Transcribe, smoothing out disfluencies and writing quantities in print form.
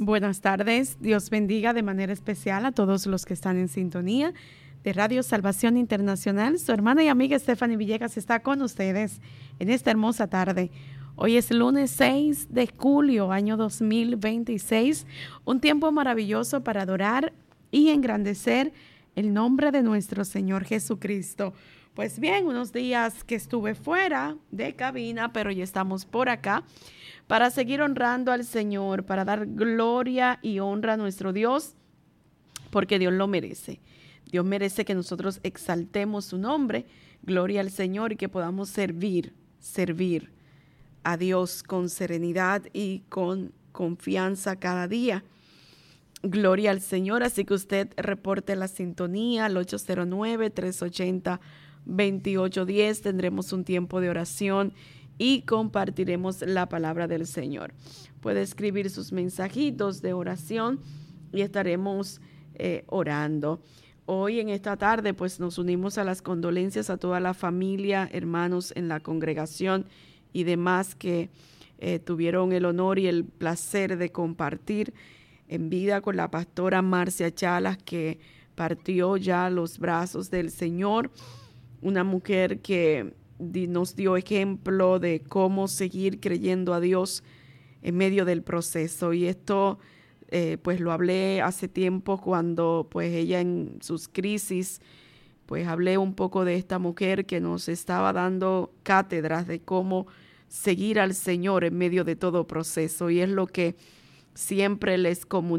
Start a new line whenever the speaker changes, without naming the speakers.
Buenas tardes, Dios bendiga de manera especial a todos los que están en sintonía de Radio Salvación Internacional. Su hermana y amiga Stephanie Villegas está con ustedes en esta hermosa tarde. Hoy es lunes 6 de julio, año 2026, un tiempo maravilloso para adorar y engrandecer el nombre de nuestro Señor Jesucristo. Pues bien, unos días que estuve fuera de cabina, pero ya estamos por acá para seguir honrando al Señor, para dar gloria y honra a nuestro Dios, porque Dios lo merece. Dios merece que nosotros exaltemos su nombre, gloria al Señor, y que podamos servir a Dios con serenidad y con confianza cada día. Gloria al Señor, así que usted reporte la sintonía al 809-380-2810. Tendremos un tiempo de oración y compartiremos la palabra del Señor. Puede escribir sus mensajitos de oración y estaremos orando. Hoy en esta tarde pues nos unimos a las condolencias a toda la familia, hermanos en la congregación y demás que tuvieron el honor y el placer de compartir en vida con la pastora Marcia Chalas, que partió ya a los brazos del Señor, una mujer que nos dio ejemplo de cómo seguir creyendo a Dios en medio del proceso. Y esto pues lo hablé hace tiempo cuando pues ella en sus crisis, pues hablé un poco de esta mujer que nos estaba dando cátedras de cómo seguir al Señor en medio de todo proceso, y es lo que siempre les comunico